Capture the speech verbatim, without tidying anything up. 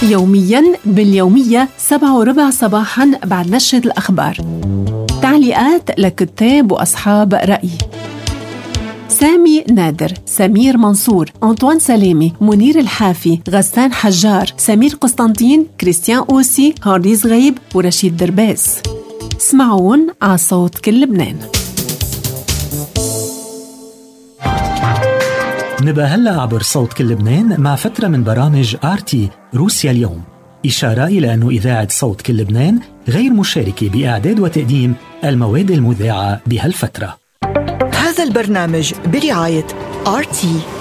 يومياً باليومية سبعة وربع صباحاً بعد نشرة الأخبار. تعليقات لكتاب وأصحاب رأي: سامي نادر، سمير منصور، أنطوان سلامي، منير الحافي، غسان حجار، سمير قسطنطين، كريستيان أوسي، هارديز غيب، ورشيد درباس. اسمعون على صوت كل لبنان. نبقى هلأ عبر صوت كل لبنان مع فترة من برامج آرتي روسيا اليوم، إشارة إلى أن إذاعة صوت كل لبنان غير مشاركة بإعداد وتقديم المواد المذاعة بهالفترة. هذا البرنامج برعاية آرتي.